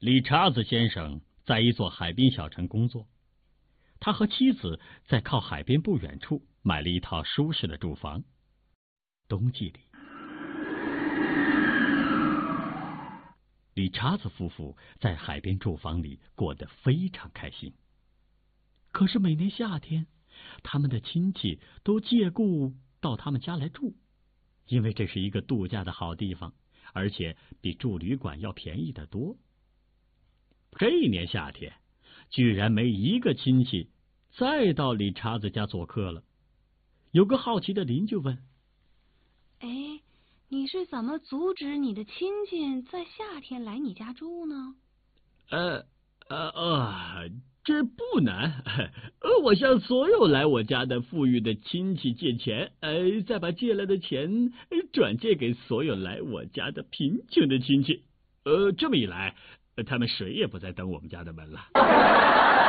理查兹先生在一座海滨小城工作，他和妻子在靠海边不远处买了一套舒适的住房。冬季里，理查兹夫妇在海边住房里过得非常开心。可是每年夏天，他们的亲戚都借故到他们家来住，因为这是一个度假的好地方，而且比住旅馆要便宜得多。这一年夏天，居然没一个亲戚再到理查兹家做客了。有个好奇的邻居问： 哎，你是怎么阻止你的亲戚在夏天来你家住呢？ 这不难。我向所有来我家的富裕的亲戚借钱，再把借来的钱转借给所有来我家的贫穷的亲戚。这么一来，他们谁也不再登我们家的门了。